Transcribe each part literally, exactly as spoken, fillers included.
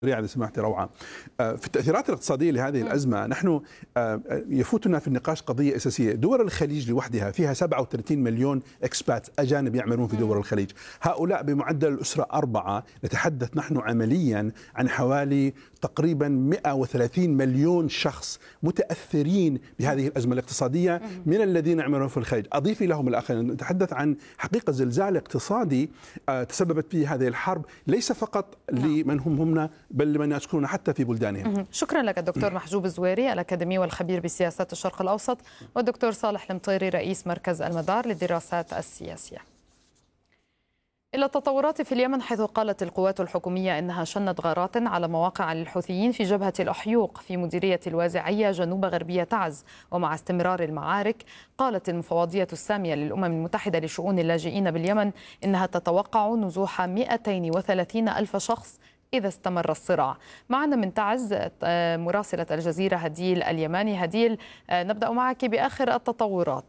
إذا سمحت روعة. في التأثيرات الاقتصادية لهذه الأزمة نحن يفوتنا في النقاش قضية أساسية. دول الخليج لوحدها فيها سبعة وثلاثين مليون إكسبات أجانب يعملون في دول الخليج. هؤلاء بمعدل الأسرة أربعة، نتحدث نحن عمليا عن حوالي تقريبا مئة وثلاثين مليون شخص متأثرين بهذه الأزمة الاقتصادية من الذين يعملون في الخليج. أضيف لهم الآخرين، نتحدث عن حقيقة زلزال اقتصادي تسببت فيه هذه الحرب، ليس فقط لمن هم هنا بل لمن يسكنون حتى في بلدانهم. شكرا لك الدكتور محجوب الزويري الأكاديمي والخبير بسياسات الشرق الأوسط، والدكتور صالح المطيري رئيس مركز المدار للدراسات السياسية. إلى التطورات في اليمن، حيث قالت القوات الحكومية إنها شنت غارات على مواقع للحوثيين في جبهة الأحيوق في مديرية الوازعية جنوب غربية تعز. ومع استمرار المعارك، قالت المفوضية السامية للأمم المتحدة لشؤون اللاجئين باليمن إنها تتوقع نزوح مئتين وثلاثين ألف شخص إذا استمر الصراع. معنا من تعز مراسلة الجزيرة هديل اليماني. هديل، نبدأ معك بآخر التطورات.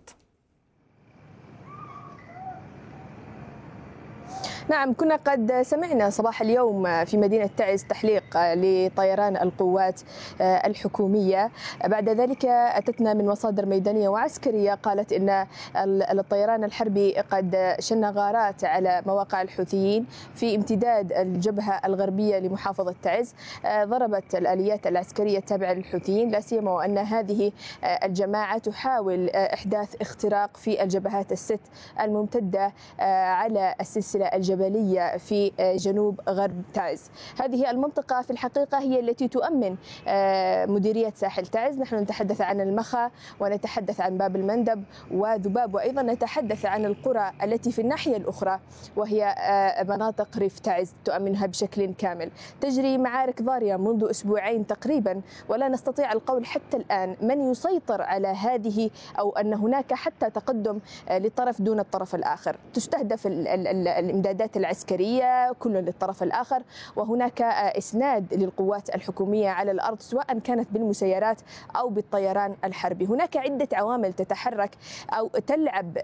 نعم، كنا قد سمعنا صباح اليوم في مدينة تعز تحليق لطيران القوات الحكومية. بعد ذلك أتتنا من مصادر ميدانية وعسكرية قالت إن الطيران الحربي قد شن غارات على مواقع الحوثيين في امتداد الجبهة الغربية لمحافظة تعز. ضربت الآليات العسكرية التابعة للحوثيين، لا سيما وأن هذه الجماعة تحاول إحداث اختراق في الجبهات الست الممتدة على السلسلة الجبلية في جنوب غرب تعز. هذه المنطقة في الحقيقة هي التي تؤمن مديرية ساحل تعز. نحن نتحدث عن المخا ونتحدث عن باب المندب وذباب، وأيضا نتحدث عن القرى التي في الناحية الأخرى وهي مناطق ريف تعز تؤمنها بشكل كامل. تجري معارك ضارية منذ أسبوعين تقريبا، ولا نستطيع القول حتى الآن من يسيطر على هذه أو أن هناك حتى تقدم للطرف دون الطرف الآخر. تستهدف الإمدادات العسكرية كل للطرف الآخر، وهناك إسناد للقوات الحكومية على الأرض سواء كانت بالمسيرات أو بالطيران الحربي. هناك عدة عوامل تتحرك أو تلعب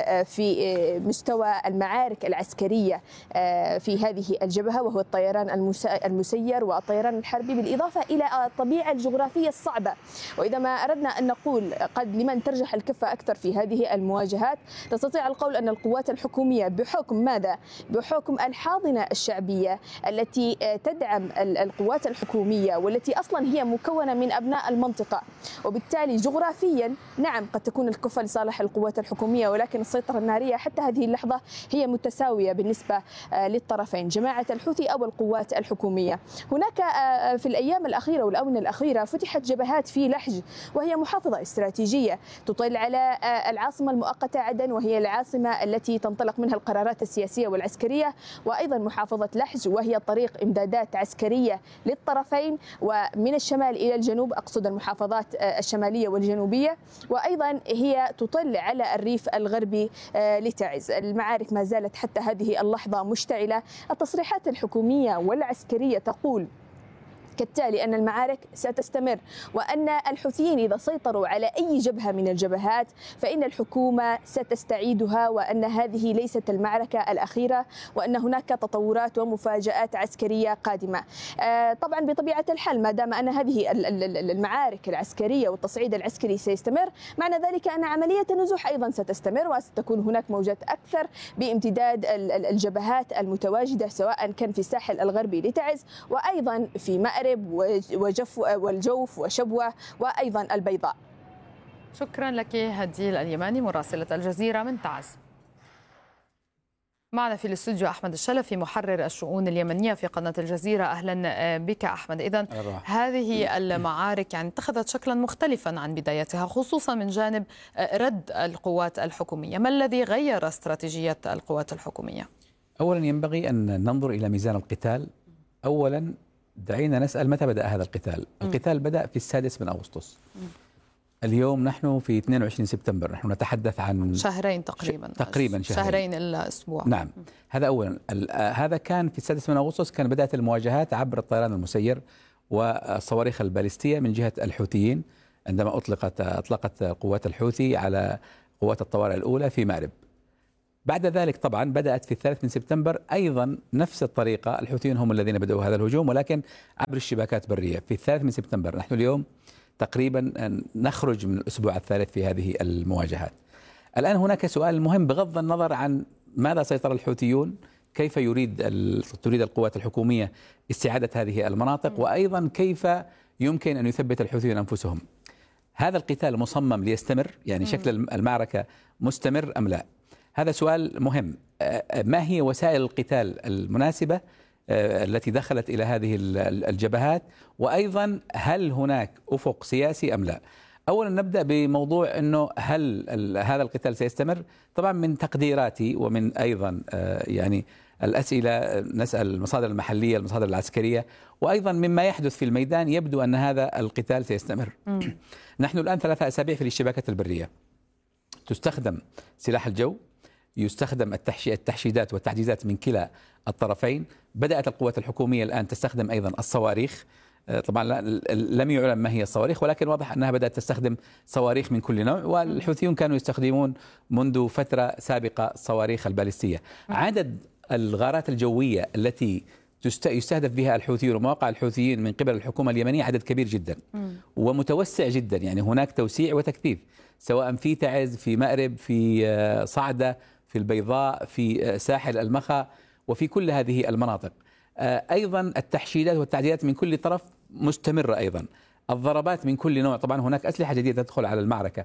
في مستوى المعارك العسكرية في هذه الجبهة، وهو الطيران المسير والطيران الحربي، بالإضافة إلى الطبيعة الجغرافية الصعبة. وإذا ما أردنا أن نقول قد لمن ترجح الكفة أكثر في هذه المواجهات، نستطيع القول أن القوات الحكومية بحكم ماذا؟ بحكم الحاضنة الشعبية التي تدعم القوات الحكومية والتي أصلا هي مكونة من أبناء المنطقة، وبالتالي جغرافيا نعم قد تكون الكفة لصالح القوات الحكومية، ولكن السيطرة النارية حتى هذه اللحظة هي متساوية بالنسبة للطرفين، جماعة الحوثي أو القوات الحكومية. هناك في الأيام الأخيرة والآونة الأخيرة فتحت جبهات في لحج، وهي محافظة استراتيجية تطل على العاصمة المؤقتة عدن، وهي العاصمة التي تنطلق منها القرارات السياسية والعسكرية، وأيضا محافظة لحج وهي طريق إمدادات عسكرية للطرفين ومن الشمال إلى الجنوب، أقصد المحافظات الشمالية والجنوبية، وأيضا هي تطل على الريف الغربي لتعز. المعارك ما زالت حتى هذه اللحظة مشتعلة. التصريحات الحكومية والعسكرية تقول كالتالي أن المعارك ستستمر، وأن الحوثيين إذا سيطروا على أي جبهة من الجبهات فإن الحكومة ستستعيدها، وأن هذه ليست المعركة الأخيرة، وأن هناك تطورات ومفاجآت عسكرية قادمة. طبعا بطبيعة الحال ما دام أن هذه المعارك العسكرية والتصعيد العسكري سيستمر، معنى ذلك أن عملية النزوح أيضا ستستمر، وستكون هناك موجات أكثر بامتداد الجبهات المتواجدة سواء كان في الساحل الغربي لتعز وأيضا في مأرب وجف والجوف وشبوة وأيضا البيضاء. شكرا لك هديل اليماني مراسلة الجزيرة من تعز. معنا في الاستوديو أحمد الشلفي محرر الشؤون اليمنية في قناة الجزيرة. أهلا بك أحمد. إذن هذه المعارك يعني اتخذت شكلا مختلفا عن بدايتها، خصوصا من جانب رد القوات الحكومية. ما الذي غير استراتيجية القوات الحكومية؟ أولا ينبغي أن ننظر إلى ميزان القتال. أولا دعينا نسأل متى بدأ هذا القتال؟ القتال بدأ في السادس من أغسطس. اليوم نحن في اثنين وعشرين سبتمبر، نحن نتحدث عن شهرين تقريبا تقريبا شهرين, شهرين إلا أسبوع. نعم. م. هذا أولا. هذا كان في السادس من أغسطس، كان بدأت المواجهات عبر الطيران المسير والصواريخ البالستية من جهة الحوثيين، عندما أطلقت أطلقت قوات الحوثي على قوات الطوارئ الأولى في مأرب. بعد ذلك طبعا بدأت في الثالث من سبتمبر أيضا نفس الطريقة، الحوثيون هم الذين بدأوا هذا الهجوم ولكن عبر الشباكات البرية. في الثالث من سبتمبر نحن اليوم تقريبا نخرج من الأسبوع الثالث في هذه المواجهات. الآن هناك سؤال مهم بغض النظر عن ماذا سيطر الحوثيون، كيف يريد تريد القوات الحكومية استعادة هذه المناطق، وأيضا كيف يمكن أن يثبت الحوثيون أنفسهم. هذا القتال مصمم ليستمر؟ يعني شكل المعركة مستمر أم لا؟ هذا سؤال مهم. ما هي وسائل القتال المناسبة التي دخلت إلى هذه الجبهات، وأيضا هل هناك أفق سياسي أم لا؟ أولا نبدأ بموضوع أنه هل هذا القتال سيستمر؟ طبعا من تقديراتي ومن أيضا يعني الأسئلة نسأل المصادر المحلية المصادر العسكرية وأيضا مما يحدث في الميدان يبدو أن هذا القتال سيستمر. نحن الآن ثلاثة أسابيع في الاشتباكات البرية، تستخدم سلاح الجو، يستخدم التحشيدات والتعزيزات من كلا الطرفين. بدأت القوات الحكومية الآن تستخدم أيضا الصواريخ، طبعا لم يعلم ما هي الصواريخ ولكن واضح أنها بدأت تستخدم صواريخ من كل نوع، والحوثيون كانوا يستخدمون منذ فترة سابقة صواريخ البالستية. عدد الغارات الجوية التي يستهدف بها الحوثيون ومواقع الحوثيين من قبل الحكومة اليمنية عدد كبير جدا ومتوسع جدا، يعني هناك توسيع وتكثيف سواء في تعز، في مأرب، في صعدة، في البيضاء، في ساحل المخا، وفي كل هذه المناطق. أيضا التحشيدات والتعديلات من كل طرف مستمرة، أيضا الضربات من كل نوع، طبعا هناك أسلحة جديدة تدخل على المعركة.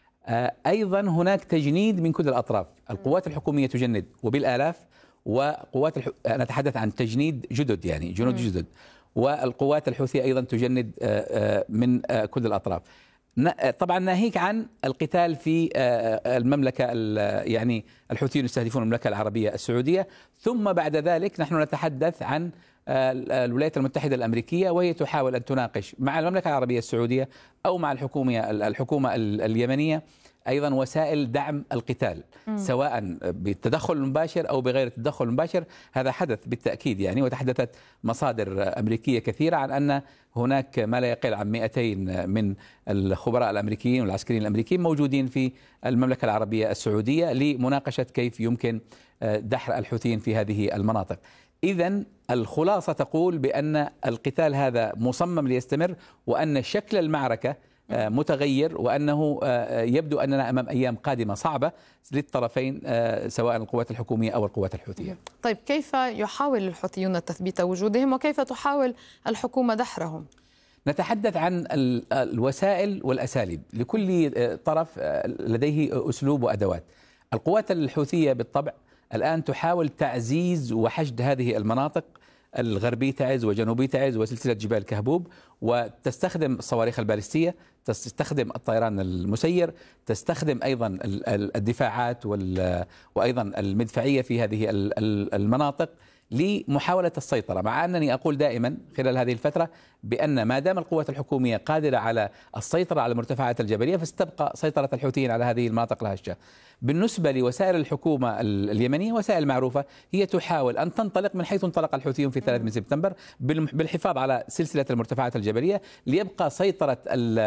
أيضا هناك تجنيد من كل الأطراف، القوات الحكومية تجند وبالآلاف، وقوات الح... نتحدث عن تجنيد جدد يعني جنود جدد، والقوات الحوثية أيضا تجند من كل الأطراف. طبعا ناهيك عن القتال في المملكة، يعني الحوثيون يستهدفون المملكة العربية السعودية، ثم بعد ذلك نحن نتحدث عن الولايات المتحدة الأمريكية، وهي تحاول أن تناقش مع المملكة العربية السعودية أو مع الحكومة الحكومة اليمنية أيضا وسائل دعم القتال، م. سواء بالتدخل المباشر أو بغير التدخل المباشر. هذا حدث بالتأكيد يعني، وتحدثت مصادر أمريكية كثيرة عن أن هناك ما لا يقل عن مئتين من الخبراء الأمريكيين والعسكريين الأمريكيين موجودين في المملكة العربية السعودية لمناقشة كيف يمكن دحر الحوثيين في هذه المناطق. إذن الخلاصة تقول بأن القتال هذا مصمم ليستمر، وأن شكل المعركة متغير، وأنه يبدو أننا أمام أيام قادمة صعبة للطرفين سواء القوات الحكومية أو القوات الحوثية. طيب كيف يحاول الحوثيون تثبيت وجودهم وكيف تحاول الحكومة دحرهم؟ نتحدث عن الوسائل والأساليب، لكل طرف لديه أسلوب وأدوات. القوات الحوثية بالطبع الآن تحاول تعزيز وحشد هذه المناطق، الغربي تعز وجنوبي تعز وسلسلة جبال كهبوب، وتستخدم الصواريخ البالستية، تستخدم الطيران المسير، تستخدم أيضا الدفاعات وأيضا المدفعية في هذه المناطق لمحاولة السيطرة. مع أنني أقول دائما خلال هذه الفترة بأن ما دام القوات الحكومية قادرة على السيطرة على المرتفعات الجبلية فستبقى سيطرة الحوثيين على هذه المناطق الهشة. بالنسبة لوسائل الحكومة اليمنية وسائل معروفة، هي تحاول أن تنطلق من حيث انطلق الحوثيون في الثالث من سبتمبر بالحفاظ على سلسلة المرتفعات الجبلية ليبقى سيطرة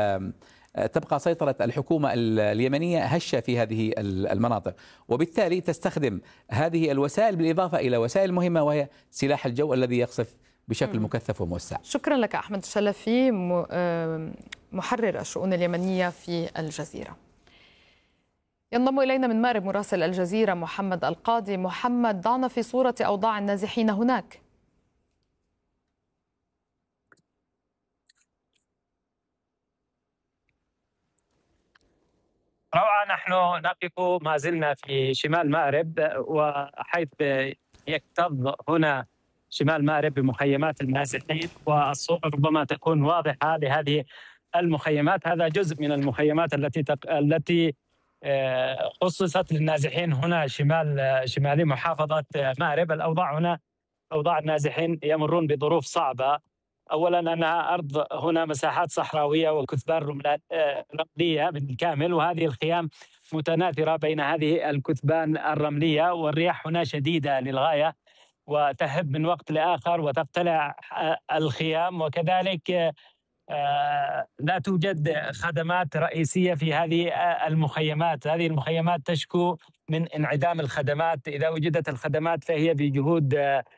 تبقى سيطرة الحكومة اليمنية هشة في هذه المناطق، وبالتالي تستخدم هذه الوسائل بالإضافة إلى وسائل مهمة وهي سلاح الجو الذي يقصف بشكل مكثف وموسع. شكرا لك أحمد الشلفي، محرر الشؤون اليمنية في الجزيرة. ينضم إلينا من مأرب مراسل الجزيرة محمد القاضي. محمد، ضعنا في صورة أوضاع النازحين هناك. روعة، نحن نقف ما زلنا في شمال مأرب، وحيث يكتظ هنا شمال مأرب بمخيمات النازحين، والصورة ربما تكون واضحة لهذه المخيمات. هذا جزء من المخيمات التي تق... التي خصصت للنازحين هنا شمال شمالي محافظة مأرب. الأوضاع هنا أوضاع النازحين يمرون بظروف صعبة. أولا أنها أرض هنا مساحات صحراوية وكثبان رملية بالكامل، وهذه الخيام متناثرة بين هذه الكثبان الرملية، والرياح هنا شديدة للغاية وتهب من وقت لآخر وتقتلع الخيام. وكذلك لا توجد خدمات رئيسية في هذه المخيمات. هذه المخيمات تشكو من انعدام الخدمات. إذا وجدت الخدمات فهي بجهود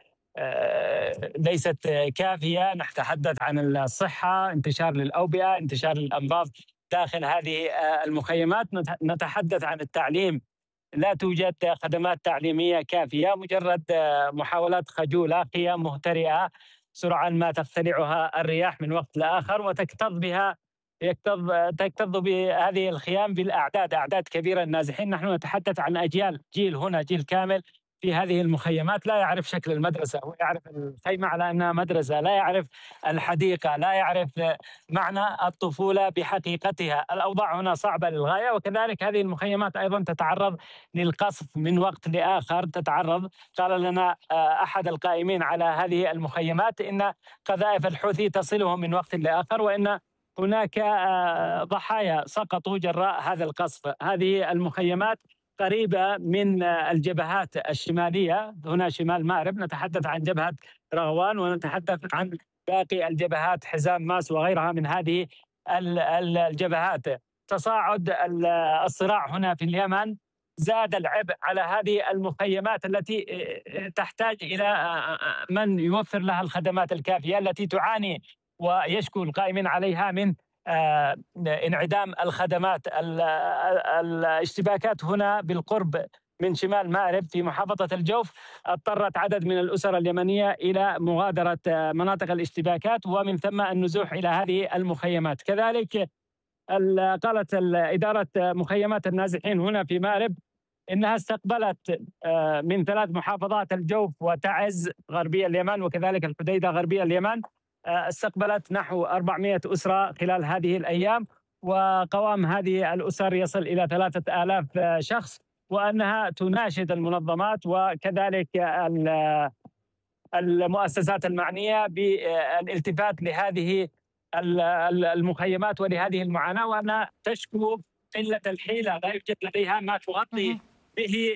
ليست كافية. نتحدث عن الصحة، انتشار للأوبئة، انتشار للأمراض داخل هذه المخيمات. نتحدث عن التعليم، لا توجد خدمات تعليمية كافية، مجرد محاولات خجولة، قيم مهترئة سرعان ما تختلعها الرياح من وقت لآخر، وتكتظ بها يكتظ تكتظ بهذه الخيام بالأعداد، أعداد كبيرة النازحين. نحن نتحدث عن أجيال، جيل هنا جيل كامل في هذه المخيمات لا يعرف شكل المدرسة، هو يعرف الخيمة على أنها مدرسة، لا يعرف الحديقة، لا يعرف معنى الطفولة بحقيقتها. الأوضاع هنا صعبة للغاية. وكذلك هذه المخيمات أيضا تتعرض للقصف من وقت لآخر. تتعرض، قال لنا أحد القائمين على هذه المخيمات إن قذائف الحوثي تصلهم من وقت لآخر، وإن هناك ضحايا سقطوا جراء هذا القصف. هذه المخيمات قريبة من الجبهات الشمالية، هنا شمال مأرب، نتحدث عن جبهة رغوان ونتحدث عن باقي الجبهات حزام ماس وغيرها من هذه الجبهات. تصاعد الصراع هنا في اليمن زاد العبء على هذه المخيمات التي تحتاج إلى من يوفر لها الخدمات الكافية، التي تعاني ويشكو القائمين عليها من آه انعدام الخدمات. الاشتباكات هنا بالقرب من شمال مأرب في محافظة الجوف اضطرت عدد من الأسر اليمنية إلى مغادرة مناطق الاشتباكات ومن ثم النزوح إلى هذه المخيمات. كذلك قالت إدارة مخيمات النازحين هنا في مأرب إنها استقبلت آه من ثلاث محافظات، الجوف وتعز غربية اليمن وكذلك الحديدة غربية اليمن، استقبلت نحو أربعمائة أسرة خلال هذه الأيام، وقوام هذه الأسر يصل إلى ثلاثة آلاف شخص، وأنها تناشد المنظمات وكذلك المؤسسات المعنية بالالتفات لهذه المخيمات ولهذه المعاناة، وأنها تشكو قلة الحيلة، لا يوجد لديها ما تغطي به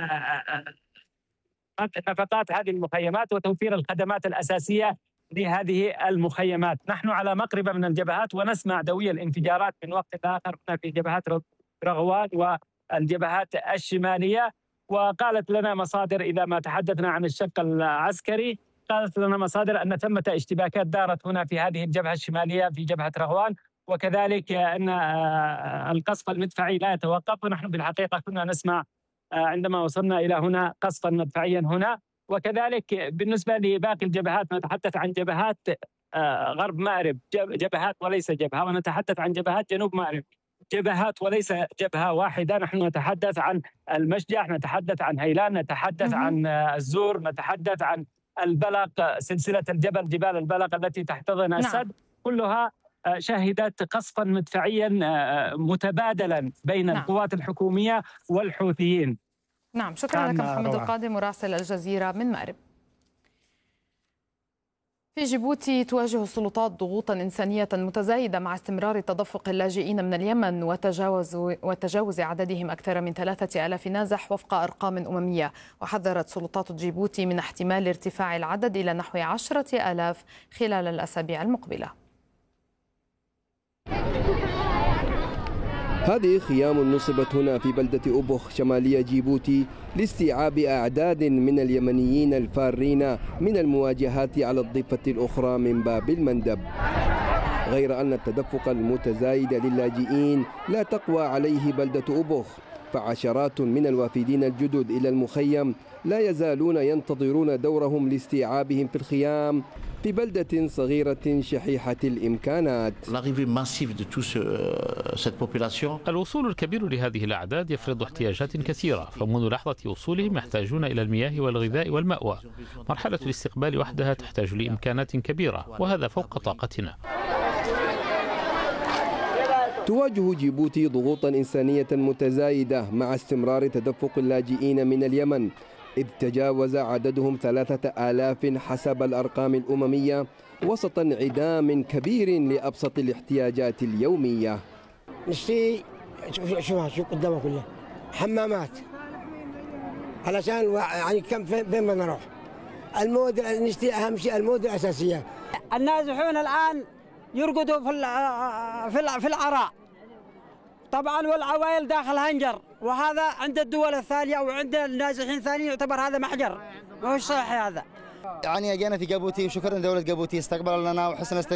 نفقات هذه المخيمات وتوفير الخدمات الأساسية لهذه المخيمات. نحن على مقربة من الجبهات ونسمع دوي الانفجارات من وقت لآخر هنا في جبهات رغوان والجبهات الشمالية. وقالت لنا مصادر، إذا ما تحدثنا عن الشق العسكري، قالت لنا مصادر أن ثمة اشتباكات دارت هنا في هذه الجبهة الشمالية في جبهة رغوان، وكذلك أن القصف المدفعي لا يتوقف. ونحن بالحقيقة كنا نسمع عندما وصلنا إلى هنا قصفا مدفعيا هنا. وكذلك بالنسبة لباقي الجبهات نتحدث عن جبهات غرب مأرب، جبهات وليس جبهة، ونتحدث عن جبهات جنوب مأرب، جبهات وليس جبهة واحدة. نحن نتحدث عن المشجع، نتحدث عن هيلان، نتحدث عن الزور، نتحدث عن البلق، سلسلة الجبل، جبال البلق التي تحتضن السد، كلها شهدت قصفا مدفعيا متبادلا بين نعم. القوات الحكومية والحوثيين. نعم، شكرا لك محمد القاضي مراسل الجزيرة من مأرب. في جيبوتي تواجه السلطات ضغوطا إنسانية متزايدة مع استمرار تدفق اللاجئين من اليمن وتجاوز وتجاوز عددهم أكثر من ثلاثة آلاف نازح وفق أرقام أممية. وحذرت سلطات جيبوتي من احتمال ارتفاع العدد إلى نحو عشرة آلاف خلال الأسابيع المقبلة. هذه خيام نصبت هنا في بلدة أبوخ شمالية جيبوتي لاستيعاب أعداد من اليمنيين الفارين من المواجهات على الضفة الأخرى من باب المندب. غير أن التدفق المتزايد للاجئين لا تقوى عليه بلدة أبوخ، فعشرات من الوافدين الجدد إلى المخيم لا يزالون ينتظرون دورهم لاستيعابهم في الخيام في بلدة صغيرة شحيحة الإمكانات. الوصول الكبير لهذه الأعداد يفرض احتياجات كثيرة، فمنذ لحظة وصولهم يحتاجون إلى المياه والغذاء والمأوى. مرحلة الاستقبال وحدها تحتاج لإمكانات كبيرة، وهذا فوق طاقتنا. تواجه جيبوتي ضغوطا إنسانية متزايدة مع استمرار تدفق اللاجئين من اليمن، إذ تجاوز عددهم ثلاثة آلاف حسب الأرقام الأممية، وسط انعدام كبير لأبسط الاحتياجات اليومية. نشتي شوفها شو قدامها كلها حمامات علشان يعني كم فين بدنا نروح. المود نشتي أهم شيء المود الأساسية. النازحون الآن يرقدوا في في في العراء طبعا، والعوائل داخل هنجر، وهذا عند الدول الثانيه وعند النازحين الثانيين يعتبر هذا محجر، ما هو صحيح هذا. يعني جينا في جيبوتي وشكرا لدولة جيبوتي استقبل لنا وحسن